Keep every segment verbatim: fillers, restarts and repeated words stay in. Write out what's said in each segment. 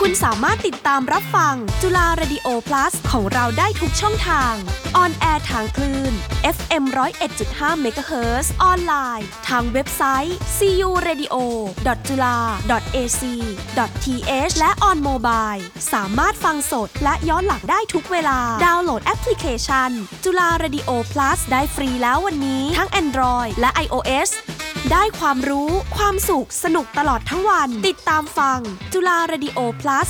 คุณสามารถติดตามรับฟังจุฬา Radio Plus ของเราได้ทุกช่องทางออนแอร์ทางคลื่น เอฟ เอ็ม หนึ่งศูนย์เอ็ดจุดห้า เมกะเฮิรตซ์ ออนไลน์ทางเว็บไซต์ ซี ยู เรดิโอ ดอท จุฬา ดอท เอ ซี ดอท ที เอช และ on mobile สามารถฟังสดและย้อนหลังได้ทุกเวลาดาวน์โหลดแอปพลิเคชันจุฬา Radio Plus ได้ฟรีแล้ววันนี้ทั้ง Android และ iOS ได้ความรู้ความสุขสนุกตลอดทั้งวันติดตามฟังจุฬา Radio Plus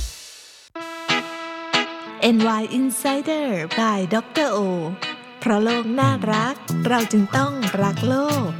เอ็น วาย Insider by ดร. O เพราะโลกน่ารักเราจึงต้องรักโลก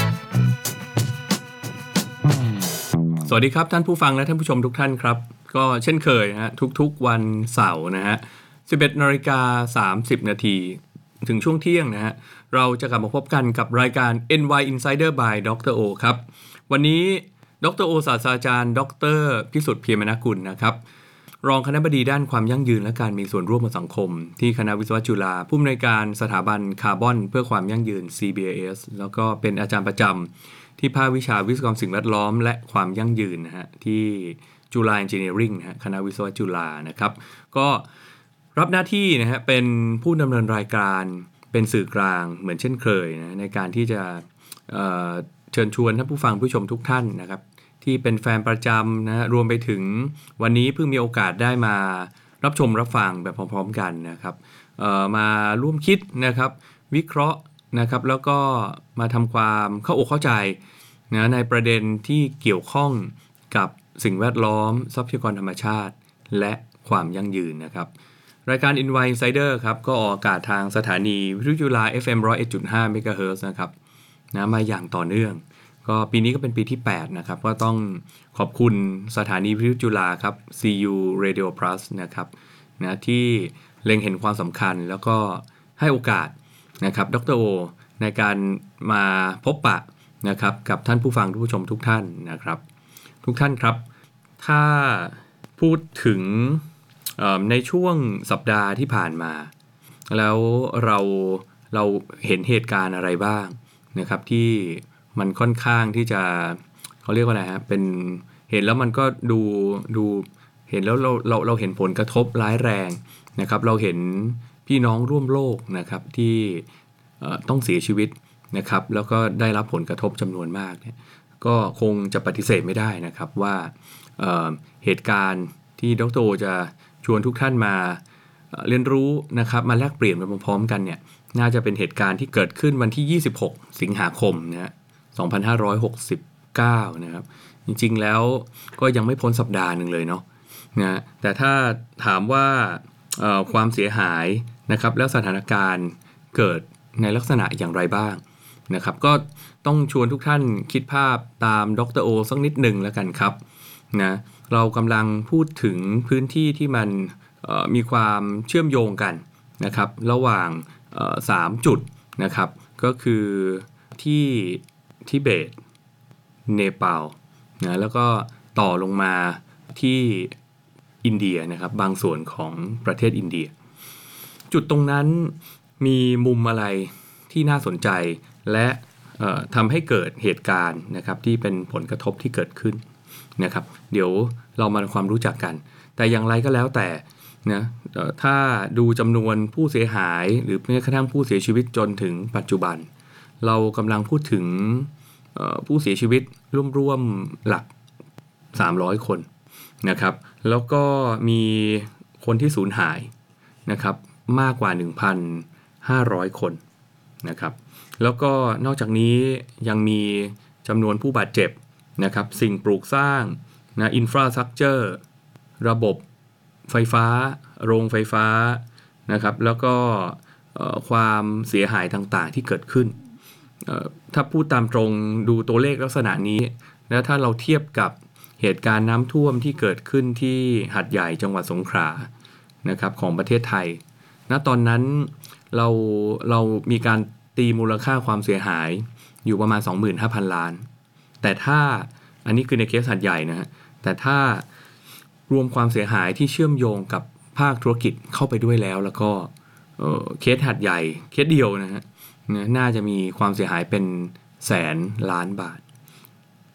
สวัสดีครับท่านผู้ฟังและท่านผู้ชมทุกท่านครับก็เช่นเคยฮะทุกๆวันเสาร์นะฮะ สิบเอ็ดนาฬิกาสามสิบนาทีถึงช่วงเที่ยงนะฮะเราจะกลับมาพบกันกับรายการ เอ็น วาย Insider by ดร. O ครับวันนี้ดร. O ศาสตราจารย์ดร.พิสุทธิ์เพียรมนกุลนะครับรองคณบดีด้านความยั่งยืนและการมีส่วนร่วมกับสังคมที่คณะวิศวะจุฬาผู้อำนวยการสถาบันคาร์บอนเพื่อความยั่งยืน ซี บี เอ เอส แล้วก็เป็นอาจารย์ประจำที่ภาควิชาวิศวกรรมสิ่งแวดล้อมและความยั่งยืนนะฮะที่จุฬาเอนจิเนียริ่งนะฮะคณะวิศวะจุฬานะครับก็รับหน้าที่นะฮะเป็นผู้ดำเนินรายการเป็นสื่อกลางเหมือนเช่นเคยนะในการที่จะเอ่อเชิญชวนท่านผู้ฟังผู้ชมทุกท่านนะครับที่เป็นแฟนประจำนะรวมไปถึงวันนี้เพิ่งมีโอกาสได้มารับชมรับฟังแบบพร้อมๆกันนะครับเอ่อมาร่วมคิดนะครับวิเคราะห์นะครับแล้วก็มาทำความเข้าอกเข้าใจนะในประเด็นที่เกี่ยวข้องกับสิ่งแวดล้อมทรัพยากรธรรมชาติและความยั่งยืนนะครับรายการ เอ็น วาย Insider ครับก็ออกอากาศทางสถานีวิทยุจุฬา เอฟ เอ็ม หนึ่งศูนย์เอ็ดจุดห้า เมกะเฮิรตซ์นะครับนะมาอย่างต่อเนื่องก็ปีนี้ก็เป็นปีที่แปดนะครับก็ต้องขอบคุณสถานีวิทยุจุฬาครับ ซี ยู Radio Plus นะครับนะที่เล็งเห็นความสำคัญแล้วก็ให้โอกาสนะครับดร. O ในการมาพบปะนะครับกับท่านผู้ฟังผู้ชมทุกท่านนะครับทุกท่านครับถ้าพูดถึงในช่วงสัปดาห์ที่ผ่านมาแล้วเราเราเห็นเหตุการณ์อะไรบ้างนะครับที่มันค่อนข้างที่จะเขาเรียกว่าอะไรฮะเป็นเห็นแล้วมันก็ดูดูเห็นแล้วเราเราเราเห็นผลกระทบร้ายแรงนะครับเราเห็นพี่น้องร่วมโลกนะครับที่ต้องเสียชีวิตนะครับแล้วก็ได้รับผลกระทบจำนวนมากเนี่ยก็คงจะปฏิเสธไม่ได้นะครับว่า เอ่อ เหตุการณ์ที่ดร.โอจะชวนทุกท่านมาเรียนรู้นะครับมาแลกเปลี่ยนไปพร้อมๆกันเนี่ยน่าจะเป็นเหตุการณ์ที่เกิดขึ้นวันที่ยี่สิบหกสิงหาคมนะฮะสองพันห้าร้อยหกสิบเก้านะครับจริงๆแล้วก็ยังไม่พ้นสัปดาห์นึงเลยเนาะนะแต่ถ้าถามว่าความเสียหายนะครับแล้วสถานการณ์เกิดในลักษณะอย่างไรบ้างนะครับก็ต้องชวนทุกท่านคิดภาพตามดร.โอสักนิดหนึ่งแล้วกันครับนะเรากำลังพูดถึงพื้นที่ที่มันมีความเชื่อมโยงกันนะครับระหว่างสามจุดนะครับก็คือที่ทิเบตเนปาลนะแล้วก็ต่อลงมาที่อินเดียนะครับบางส่วนของประเทศอินเดียจุดตรงนั้นมีมุมอะไรที่น่าสนใจและทำให้เกิดเหตุการณ์นะครับที่เป็นผลกระทบที่เกิดขึ้นนะครับเดี๋ยวเรามาทำความรู้จักกันแต่อย่างไรก็แล้วแต่นะถ้าดูจำนวนผู้เสียหายหรือแม้กระทั่งผู้เสียชีวิตจนถึงปัจจุบันเรากำลังพูดถึงผู้เสียชีวิตร่วมๆหลักสามร้อยคนนะครับแล้วก็มีคนที่สูญหายนะครับมากกว่า หนึ่งพันห้าร้อย คนนะครับแล้วก็นอกจากนี้ยังมีจำนวนผู้บาดเจ็บนะครับสิ่งปลูกสร้างนะอินฟราสตรัคเจอร์ระบบไฟฟ้าโรงไฟฟ้านะครับแล้วก็ความเสียหายต่างๆที่เกิดขึ้นถ้าพูดตามตรงดูตัวเลขลักษณะนี้แล้วถ้าเราเทียบกับเหตุการณ์น้ำท่วมที่เกิดขึ้นที่หาดใหญ่จังหวัดสงขลานะครับของประเทศไทยณตอนนั้นเราเรามีการตีมูลค่าความเสียหายอยู่ประมาณ สองหมื่นห้าพัน ล้านแต่ถ้าอันนี้คือในเคสหาดใหญ่นะฮะแต่ถ้ารวมความเสียหายที่เชื่อมโยงกับภาคธุรกิจเข้าไปด้วยแล้วแล้วก็เอ่อเคสหาดใหญ่เคสเดียวนะฮะน่าจะมีความเสียหายเป็นแสนล้านบาท